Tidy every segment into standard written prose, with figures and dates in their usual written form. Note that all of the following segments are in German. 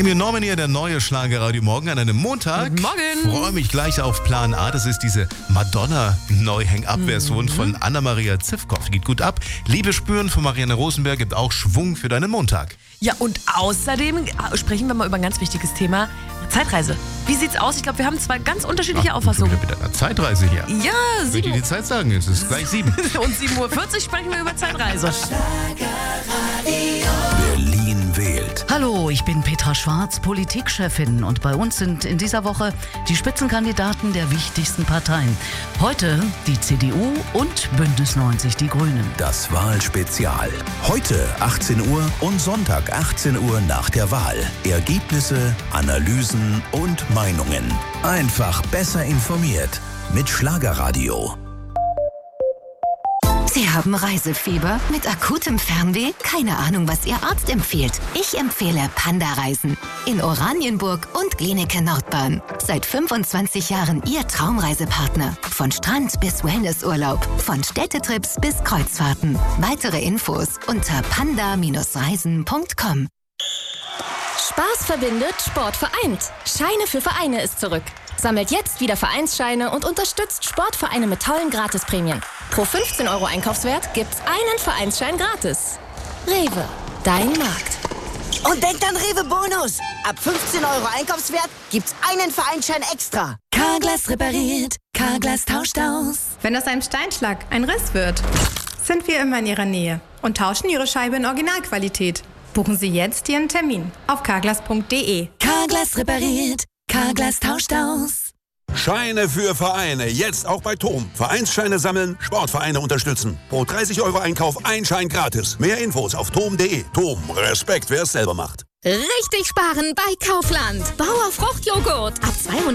Amy Norman hier, der neue Schlagerradio Morgen an einem Montag. Guten Morgen. Freue mich gleich auf Plan A. Das ist diese Madonna-Neu-Hang-Up-Version von Anna-Maria Zivkow. Geht gut ab. Liebe spüren von Marianne Rosenberg gibt auch Schwung für deinen Montag. Ja, und außerdem sprechen wir mal über ein ganz wichtiges Thema. Zeitreise. Wie sieht's aus? Ich glaube, wir haben zwei ganz unterschiedliche Auffassungen. Wieder mit einer Zeitreise hier. Ja, Würde ich die Zeit sagen? Es ist gleich 7. Und 7:40 Uhr sprechen wir über Zeitreise. Berlin wählt. Hallo, ich bin Petra Schwarz, Politikchefin, und bei uns sind in dieser Woche die Spitzenkandidaten der wichtigsten Parteien. Heute die CDU und Bündnis 90 Die Grünen. Das Wahlspezial. Heute 18 Uhr und Sonntag 18 Uhr nach der Wahl. Ergebnisse, Analysen und Meinungen. Einfach besser informiert mit Schlagerradio. Sie haben Reisefieber mit akutem Fernweh? Keine Ahnung, was Ihr Arzt empfiehlt. Ich empfehle Panda-Reisen in Oranienburg und Glienicke Nordbahn. Seit 25 Jahren Ihr Traumreisepartner. Von Strand bis Wellnessurlaub, von Städtetrips bis Kreuzfahrten. Weitere Infos unter panda-reisen.com. Spaß verbindet, Sport vereint. Scheine für Vereine ist zurück. Sammelt jetzt wieder Vereinsscheine und unterstützt Sportvereine mit tollen Gratisprämien. Pro 15 € Einkaufswert gibt's einen Vereinsschein gratis. Rewe, dein Markt. Und denkt an Rewe Bonus. Ab 15 € Einkaufswert gibt's einen Vereinsschein extra. Carglass repariert, Carglass tauscht aus. Wenn aus einem Steinschlag ein Riss wird, sind wir immer in Ihrer Nähe und tauschen Ihre Scheibe in Originalqualität. Buchen Sie jetzt Ihren Termin auf carglass.de. Carglass repariert, Carglass tauscht aus. Scheine für Vereine, jetzt auch bei TOM. Vereinsscheine sammeln, Sportvereine unterstützen. Pro 30 € Einkauf ein Schein gratis. Mehr Infos auf tom.de. TOM, Respekt, wer es selber macht. Richtig sparen bei Kaufland. Bauer Fruchtjoghurt. Ab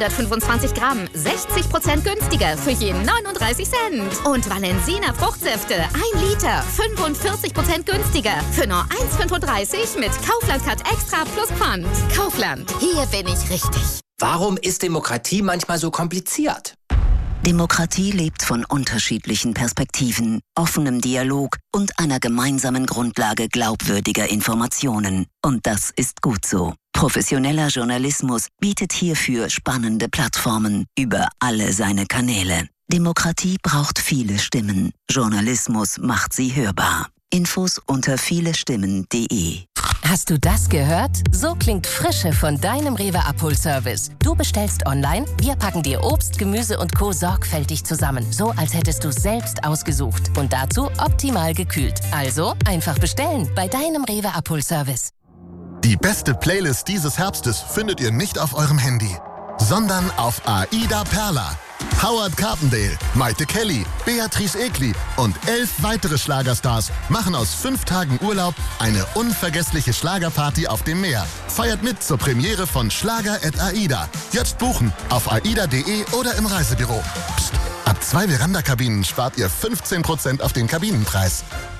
225 Gramm 60% günstiger für je 39 Cent. Und Valensina Fruchtsäfte 1 Liter 45% günstiger für nur 1,35 mit Kaufland Cut Extra plus Pfand. Kaufland, hier bin ich richtig. Warum ist Demokratie manchmal so kompliziert? Demokratie lebt von unterschiedlichen Perspektiven, offenem Dialog und einer gemeinsamen Grundlage glaubwürdiger Informationen. Und das ist gut so. Professioneller Journalismus bietet hierfür spannende Plattformen über alle seine Kanäle. Demokratie braucht viele Stimmen. Journalismus macht sie hörbar. Infos unter vielestimmen.de. Hast du das gehört? So klingt Frische von deinem Rewe-Abholservice. Du bestellst online, wir packen dir Obst, Gemüse und Co. sorgfältig zusammen. So, als hättest du selbst ausgesucht. Und dazu optimal gekühlt. Also einfach bestellen bei deinem Rewe-Abholservice. Die beste Playlist dieses Herbstes findet ihr nicht auf eurem Handy, sondern auf Aida Perla. Howard Carpendale, Maite Kelly, Beatrice Egli und 11 weitere Schlagerstars machen aus 5 Tagen Urlaub eine unvergessliche Schlagerparty auf dem Meer. Feiert mit zur Premiere von Schlager@Aida. Jetzt buchen auf aida.de oder im Reisebüro. Psst, ab 2 Veranda-Kabinen spart ihr 15% auf den Kabinenpreis.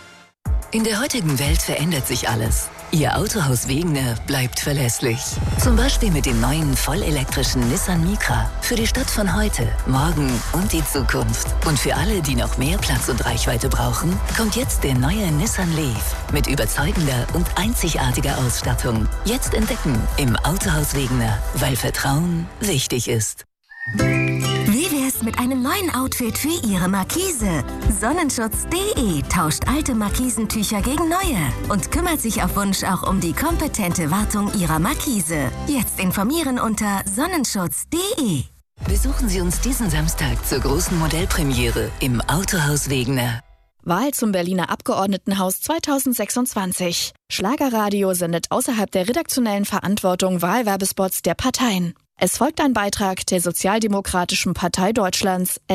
In der heutigen Welt verändert sich alles. Ihr Autohaus Wegener bleibt verlässlich. Zum Beispiel mit dem neuen vollelektrischen Nissan Micra. Für die Stadt von heute, morgen und die Zukunft. Und für alle, die noch mehr Platz und Reichweite brauchen, kommt jetzt der neue Nissan Leaf. Mit überzeugender und einzigartiger Ausstattung. Jetzt entdecken im Autohaus Wegener, weil Vertrauen wichtig ist. Wie wär's mit einem neuen Outfit für Ihre Markise? Sonnenschutz.de tauscht alte Markisentücher gegen neue und kümmert sich auf Wunsch auch um die kompetente Wartung Ihrer Markise. Jetzt informieren unter Sonnenschutz.de. Besuchen Sie uns diesen Samstag zur großen Modellpremiere im Autohaus Wegener. Wahl zum Berliner Abgeordnetenhaus 2026. Schlagerradio sendet außerhalb der redaktionellen Verantwortung Wahlwerbespots der Parteien. Es folgt ein Beitrag der Sozialdemokratischen Partei Deutschlands,